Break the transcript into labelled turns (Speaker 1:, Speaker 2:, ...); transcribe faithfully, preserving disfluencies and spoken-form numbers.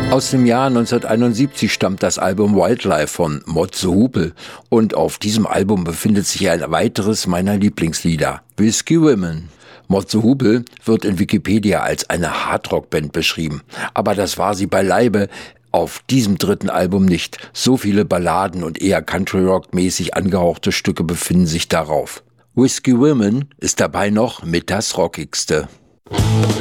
Speaker 1: Aus dem Jahr neunzehnhunderteinundsiebzig stammt das Album Wildlife von Motse Hupel und auf diesem Album befindet sich ein weiteres meiner Lieblingslieder, Whiskey Women. Motse Hupel wird in Wikipedia als eine Hardrock-Band beschrieben, aber das war sie beileibe auf diesem dritten Album nicht. So viele Balladen und eher Country-Rock-mäßig angehauchte Stücke befinden sich darauf. Whiskey Women ist dabei noch mit das Rockigste.